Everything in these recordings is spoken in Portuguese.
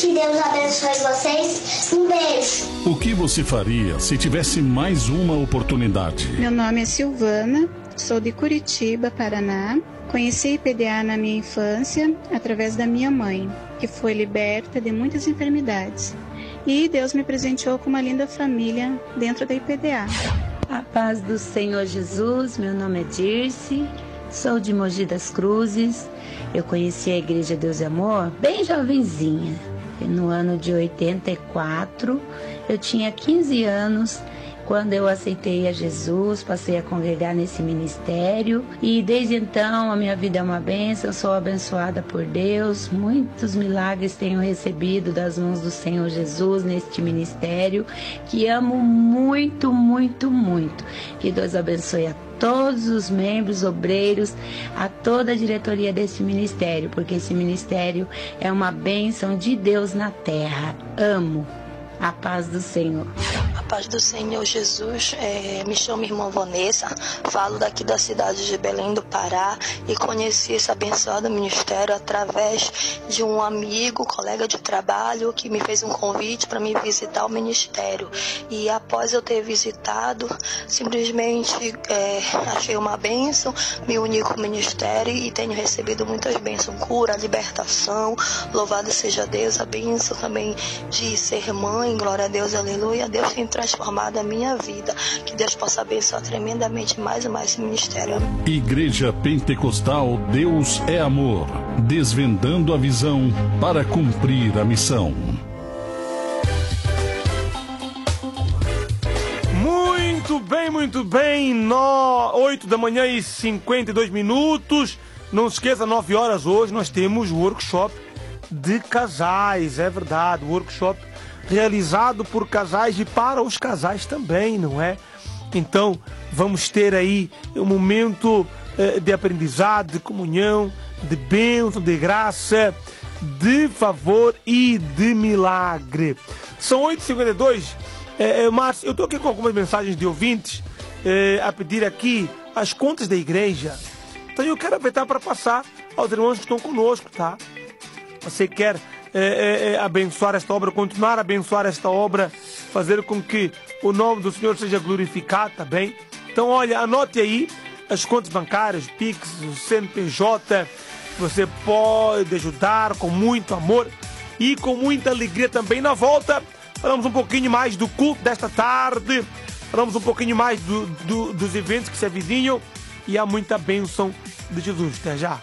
Que Deus abençoe vocês. Um beijo. O que você faria se tivesse mais uma oportunidade? Meu nome é Silvana, sou de Curitiba, Paraná. Conheci a IPDA na minha infância através da minha mãe, que foi liberta de muitas enfermidades. E Deus me presenteou com uma linda família dentro da IPDA. A paz do Senhor Jesus, meu nome é Dirce, sou de Mogi das Cruzes. Eu conheci a Igreja Deus e Amor bem jovenzinha. No ano de 84, eu tinha 15 anos. Quando eu aceitei a Jesus, passei a congregar nesse ministério e desde então a minha vida é uma bênção, sou abençoada por Deus, muitos milagres tenho recebido das mãos do Senhor Jesus neste ministério, que amo muito, muito, muito. Que Deus abençoe a todos os membros, obreiros, a toda a diretoria desse ministério, porque esse ministério é uma bênção de Deus na terra. Amo. A paz do Senhor. A paz do Senhor Jesus. Me chamo irmã Vanessa, falo daqui da cidade de Belém do Pará e conheci esse abençoado ministério através de um amigo, colega de trabalho, que me fez um convite para me visitar o ministério. E após eu ter visitado, simplesmente achei uma bênção, me uni com o ministério e tenho recebido muitas bênçãos, cura, libertação, louvado seja Deus, a bênção também de ser mãe, glória a Deus, aleluia. Deus tem transformado a minha vida, que Deus possa abençoar tremendamente mais e mais esse ministério. Igreja Pentecostal Deus é Amor, desvendando a visão para cumprir a missão. Muito bem, 8 da manhã e 52 minutos. Não se esqueça, 9 horas hoje nós temos o workshop de casais, é verdade, o workshop realizado por casais e para os casais também, não é? Então, vamos ter aí um momento de aprendizado, de comunhão, de bênção, de graça, de favor e de milagre. São 8h52. Márcio, eu estou aqui com algumas mensagens de ouvintes a pedir aqui as contas da igreja. Então eu quero aproveitar para passar aos irmãos que estão conosco, tá? Você quer abençoar esta obra, continuar a abençoar esta obra, fazer com que o nome do Senhor seja glorificado, tá bem? Então, olha, anote aí as contas bancárias, Pix, o CNPJ, você pode ajudar com muito amor e com muita alegria também. Na volta, falamos um pouquinho mais do culto desta tarde, falamos um pouquinho mais dos eventos que se avizinham e há muita bênção de Jesus. Até já.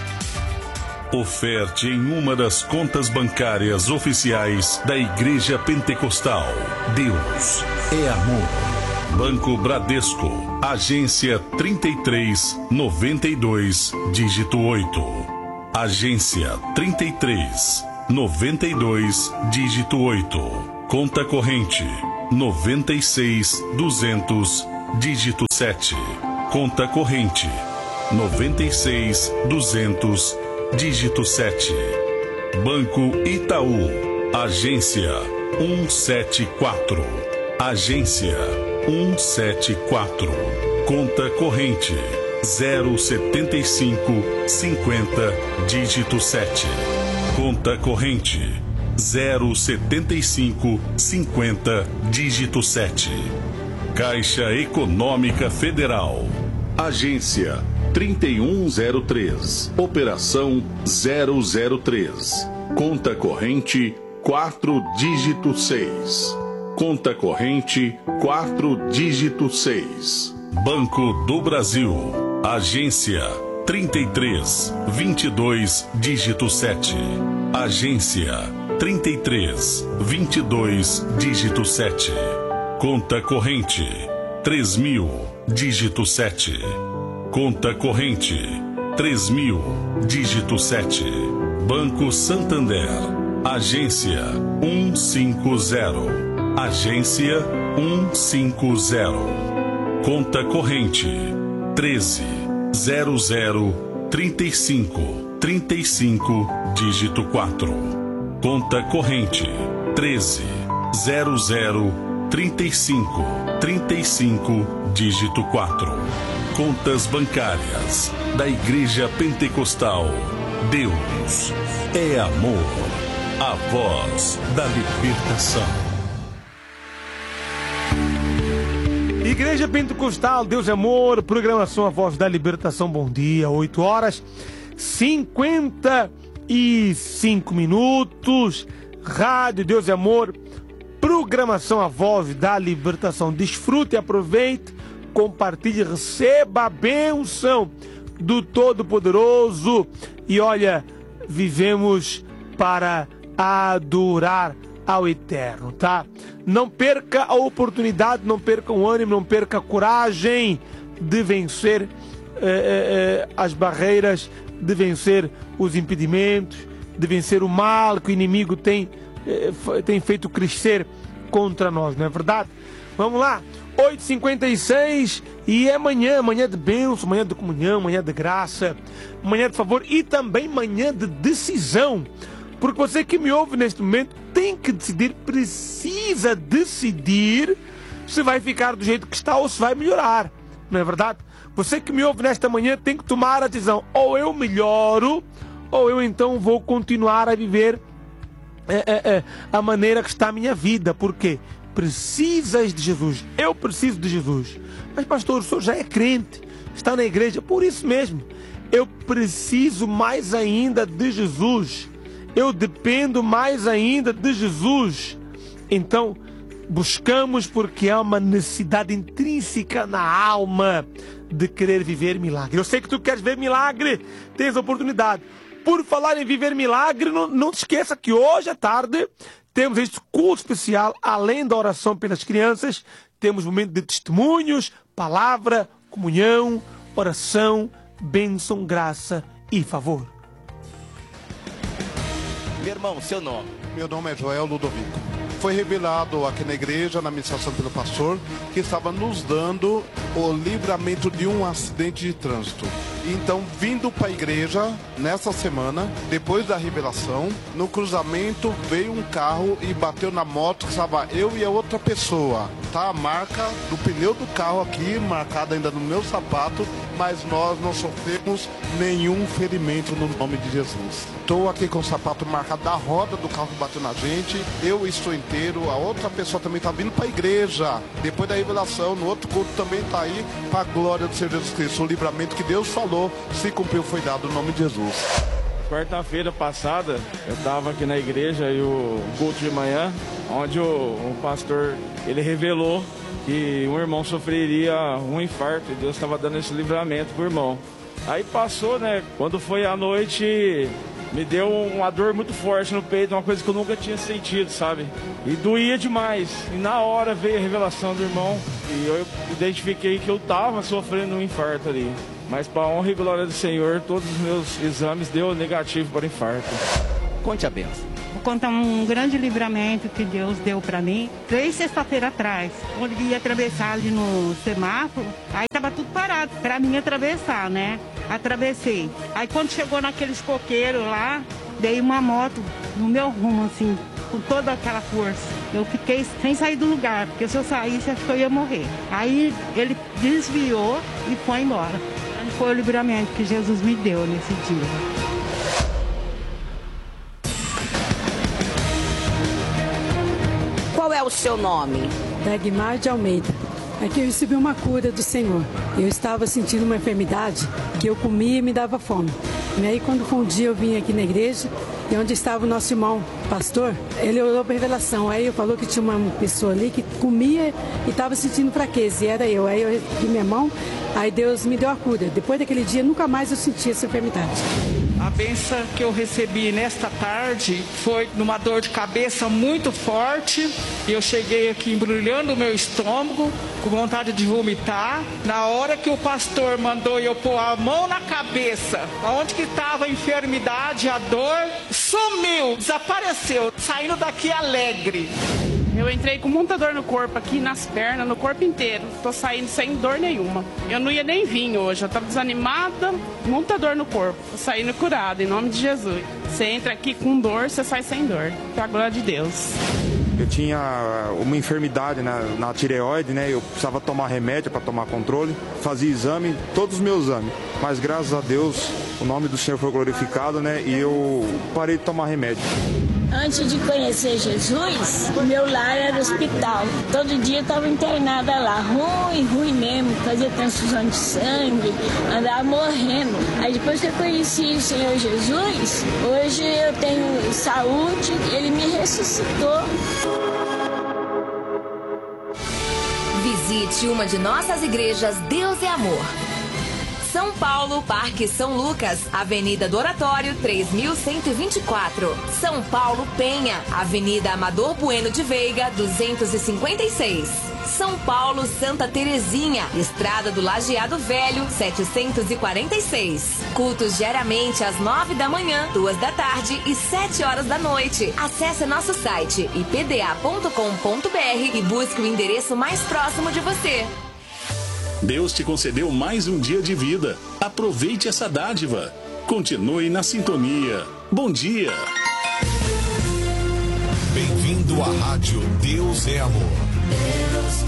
Oferte em uma das contas bancárias oficiais da Igreja Pentecostal. Deus é Amor. Banco Bradesco, agência 3392, dígito 8. Agência 3392, dígito 8. Conta corrente 96200, dígito 7. Conta corrente 96200, dígito 7. Banco Itaú, agência 174. Agência 174. Conta corrente 07550, dígito 7. Conta corrente 07550, dígito 7. Caixa Econômica Federal, agência 3103, operação 003, conta corrente 4, dígito 6. Conta corrente 4, dígito 6. Banco do Brasil, agência 3322, dígito 7. Agência 3322, dígito 7. Conta corrente 3000, dígito 7. Conta corrente 3000, dígito 7. Banco Santander, agência 150. Agência 150. Conta corrente 13003535, dígito 4. Conta corrente 13003535, dígito 4. Contas bancárias da Igreja Pentecostal Deus é Amor. a voz da libertação. Igreja Pentecostal, Deus é Amor, programação A Voz da Libertação, bom dia, 8h55, Rádio Deus é Amor, programação A Voz da Libertação. Desfrute, aproveite, compartilhe, receba a bênção do Todo-Poderoso. E olha, vivemos para adorar ao Eterno, tá? Não perca a oportunidade, não perca o ânimo, não perca a coragem de vencer as barreiras, de vencer os impedimentos, de vencer o mal que o inimigo tem feito crescer contra nós, não é verdade? Vamos lá, 8h56 e é manhã de bênção, manhã de comunhão, manhã de graça, manhã de favor e também manhã de decisão. Porque você que me ouve neste momento tem que decidir, precisa decidir se vai ficar do jeito que está ou se vai melhorar, não é verdade? Você que me ouve nesta manhã tem que tomar a decisão, ou eu melhoro, ou eu então vou continuar a viver a maneira que está a minha vida. Por quê? Precisas de Jesus, eu preciso de Jesus. Mas pastor, o senhor já é crente, está na igreja, por isso mesmo, eu preciso mais ainda de Jesus. Eu dependo mais ainda de Jesus. Então, buscamos porque há uma necessidade intrínseca na alma de querer viver milagre. Eu sei que tu queres ver milagre, tens a oportunidade. Por falar em viver milagre, não te esqueça que hoje à tarde temos este culto especial, além da oração pelas crianças, temos momento de testemunhos, palavra, comunhão, oração, bênção, graça e favor. Meu irmão, seu nome? Meu nome é Joel Ludovico. Foi revelado aqui na igreja, na ministração pelo pastor, que estava nos dando o livramento de um acidente de trânsito. Então, vindo para a igreja, nessa semana, depois da revelação, no cruzamento veio um carro e bateu na moto, que estava eu e a outra pessoa. Tá a marca do pneu do carro aqui, marcada ainda no meu sapato, mas nós não sofremos nenhum ferimento no nome de Jesus. Estou aqui com o sapato marcado da roda do carro que bateu na gente, eu estou inteiro, a outra pessoa também está vindo para a igreja. Depois da revelação, no outro culto também está aí, para a glória do Senhor Jesus Cristo. O livramento que Deus falou, se cumpriu, foi dado no nome de Jesus. Quarta-feira passada, eu estava aqui na igreja e o culto de manhã, onde o pastor, ele revelou que um irmão sofreria um infarto e Deus estava dando esse livramento pro irmão. Aí passou, né? Quando foi à noite, me deu uma dor muito forte no peito, uma coisa que eu nunca tinha sentido, sabe? E doía demais. E na hora veio a revelação do irmão e eu identifiquei que eu estava sofrendo um infarto ali. Mas para a honra e glória do Senhor, todos os meus exames deu negativo para infarto. Conte a benção. Vou contar um grande livramento que Deus deu para mim. 3 sexta-feiras atrás, quando eu ia atravessar ali no semáforo, aí tava tudo parado para mim atravessar, né? Atravessei. Aí quando chegou naqueles coqueiros lá, dei uma moto no meu rumo, assim, com toda aquela força. Eu fiquei sem sair do lugar, porque se eu saísse, acho que eu ia morrer. Aí ele desviou e foi embora. Foi o livramento que Jesus me deu nesse dia. Qual é o seu nome? Dagmar de Almeida. Aqui eu recebi uma cura do Senhor. Eu estava sentindo uma enfermidade que eu comia e me dava fome. E aí quando foi um dia eu vim aqui na igreja, e onde estava o nosso irmão pastor, ele orou para revelação. Aí eu falou que tinha uma pessoa ali que comia e estava sentindo fraqueza, e era eu. Aí eu recebi minha mão, aí Deus me deu a cura. Depois daquele dia, nunca mais eu senti essa enfermidade. A bênção que eu recebi nesta tarde foi numa dor de cabeça muito forte. Eu cheguei aqui embrulhando o meu estômago, com vontade de vomitar. Na hora que o pastor mandou eu pôr a mão na cabeça, onde que estava a enfermidade, a dor, sumiu, desapareceu, saindo daqui alegre. Eu entrei com muita dor no corpo, aqui nas pernas, no corpo inteiro. Tô saindo sem dor nenhuma. Eu não ia nem vir hoje, eu tava desanimada, muita dor no corpo. Tô saindo curada, em nome de Jesus. Você entra aqui com dor, você sai sem dor. Pra glória de Deus. Eu tinha uma enfermidade na tireoide, né? Eu precisava tomar remédio para tomar controle. Fazia exame, todos os meus exames. Mas graças a Deus, o nome do Senhor foi glorificado, né? E eu parei de tomar remédio. Antes de conhecer Jesus, o meu lar era hospital. Todo dia eu estava internada lá, ruim mesmo, fazia transfusão de sangue, andava morrendo. Aí depois que eu conheci o Senhor Jesus, hoje eu tenho saúde, Ele me ressuscitou. Visite uma de nossas igrejas Deus é Amor. São Paulo, Parque São Lucas, Avenida do Oratório, 3124. São Paulo, Penha, Avenida Amador Bueno de Veiga, 256. São Paulo, Santa Terezinha, Estrada do Lajeado Velho, 746. Cultos diariamente às 9 da manhã, 2 da tarde e 7 horas da noite. Acesse nosso site ipda.com.br e busque o endereço mais próximo de você. Deus te concedeu mais um dia de vida. Aproveite essa dádiva. Continue na sintonia. Bom dia. Bem-vindo à Rádio Deus é Amor. Deus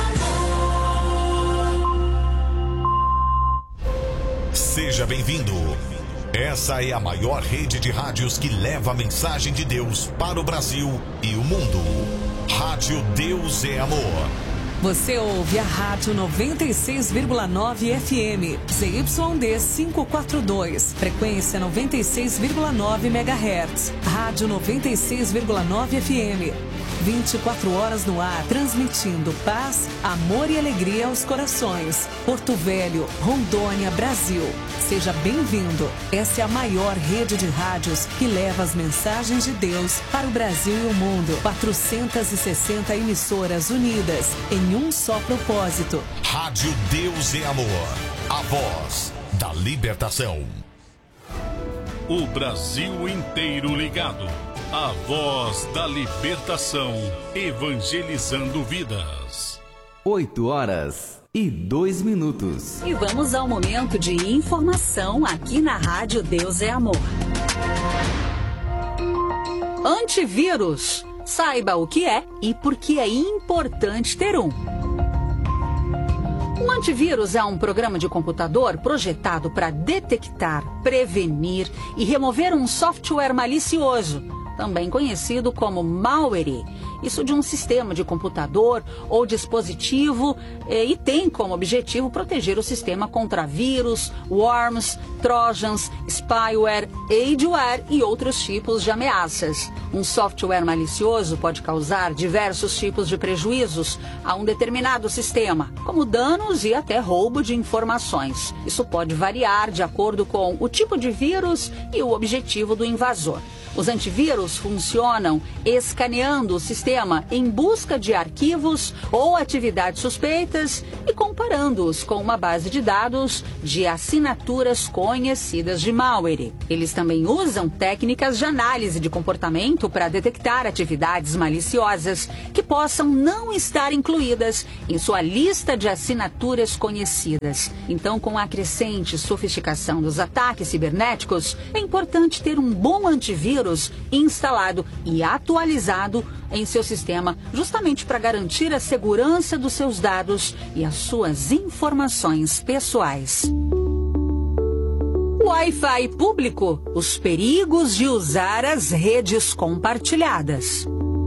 é amor. Seja bem-vindo. Essa é a maior rede de rádios que leva a mensagem de Deus para o Brasil e o mundo. Rádio Deus é Amor. Você ouve a Rádio 96,9 FM, ZYD 542, frequência 96,9 MHz, Rádio 96,9 FM, 24 horas no ar, transmitindo paz, amor e alegria aos corações. Porto Velho, Rondônia, Brasil. Seja bem-vindo. Essa é a maior rede de rádios que leva as mensagens de Deus para o Brasil e o mundo. 460 emissoras unidas em um só propósito. Rádio Deus é Amor, a voz da libertação. O Brasil inteiro ligado. A voz da libertação, evangelizando vidas. 8h02. E vamos ao momento de informação aqui na Rádio Deus é Amor. Antivírus. Saiba o que é e por que é importante ter um. Um antivírus é um programa de computador projetado para detectar, prevenir e remover um software malicioso, também conhecido como malware. Isso de um sistema de computador ou dispositivo e tem como objetivo proteger o sistema contra vírus, worms, trojans, spyware, adware e outros tipos de ameaças. Um software malicioso pode causar diversos tipos de prejuízos a um determinado sistema, como danos e até roubo de informações. Isso pode variar de acordo com o tipo de vírus e o objetivo do invasor. Os antivírus funcionam escaneando o sistema em busca de arquivos ou atividades suspeitas e comparando-os com uma base de dados de assinaturas conhecidas de malware. Eles também usam técnicas de análise de comportamento para detectar atividades maliciosas que possam não estar incluídas em sua lista de assinaturas conhecidas. Então, com a crescente sofisticação dos ataques cibernéticos, é importante ter um bom antivírus instalado e atualizado em seu sistema, justamente para garantir a segurança dos seus dados e as suas informações pessoais. Wi-Fi público, os perigos de usar as redes compartilhadas.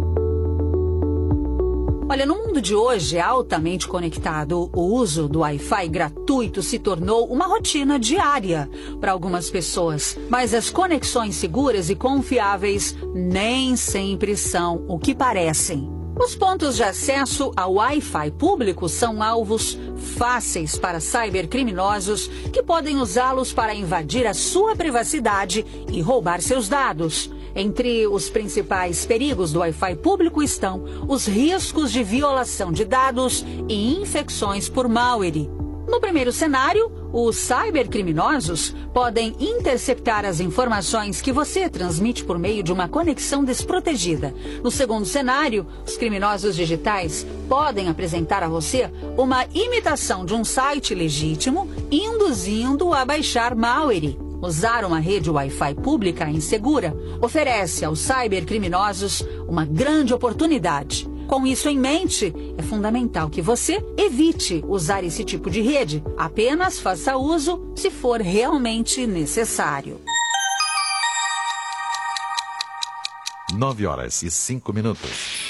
Olha, no mundo de hoje altamente conectado, o uso do Wi-Fi gratuito se tornou uma rotina diária para algumas pessoas. Mas as conexões seguras e confiáveis nem sempre são o que parecem. Os pontos de acesso ao Wi-Fi público são alvos fáceis para cybercriminosos que podem usá-los para invadir a sua privacidade e roubar seus dados. Entre os principais perigos do Wi-Fi público estão os riscos de violação de dados e infecções por malware. No primeiro cenário, os cybercriminosos podem interceptar as informações que você transmite por meio de uma conexão desprotegida. No segundo cenário, os criminosos digitais podem apresentar a você uma imitação de um site legítimo, induzindo-o a baixar malware. Usar uma rede Wi-Fi pública insegura oferece aos cybercriminosos uma grande oportunidade. Com isso em mente, é fundamental que você evite usar esse tipo de rede. Apenas faça uso se for realmente necessário. 9 horas e 5 minutos.